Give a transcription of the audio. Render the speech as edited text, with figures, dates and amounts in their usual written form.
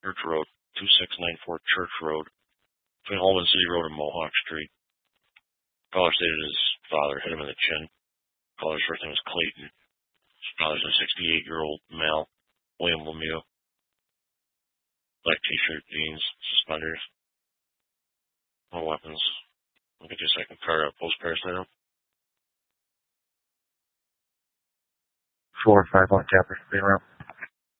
Church Road, 2694 Church Road, between Holman City Road and Mohawk Street. Caller stated his father hit him in the chin. Caller's first name is Clayton. His father's a 68-year-old male, William Lemieux. Black t-shirt, jeans, suspenders. No weapons. I'll get you a second post parasite. 451 Capper, being around.